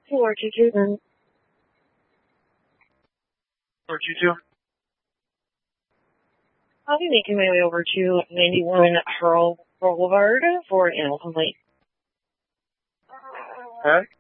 422 then. 422. I'll be making my way over to 91 Pearl Boulevard for animal complaint. Alright.